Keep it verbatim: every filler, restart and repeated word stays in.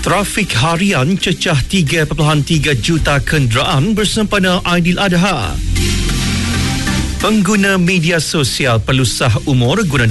Trafik harian cecah tiga perpuluhan tiga juta kenderaan bersempena Aidiladha. Pengguna media sosial perlu sah umur guna